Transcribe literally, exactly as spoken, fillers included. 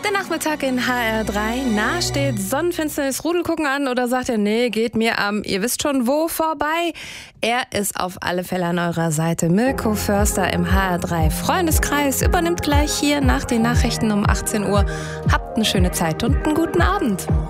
Der Nachmittag in H R drei. Na, steht Sonnenfinsternis, Rudel gucken an oder sagt ihr, nee, geht mir am, ihr wisst schon wo, vorbei? Er ist auf alle Fälle an eurer Seite. Mirko Förster im H R drei Freundeskreis übernimmt gleich hier nach den Nachrichten um achtzehn Uhr. Habt eine schöne Zeit und einen guten Abend.